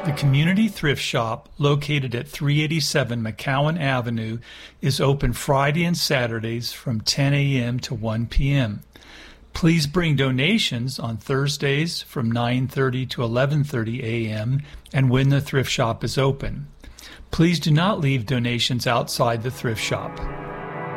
The Community Thrift Shop, located at 387 McCowan Avenue, is open Friday and Saturdays from 10 a.m. to 1 p.m. Please bring donations on Thursdays from 9:30 to 11:30 a.m. and when the thrift shop is open. Please do not leave donations outside the thrift shop.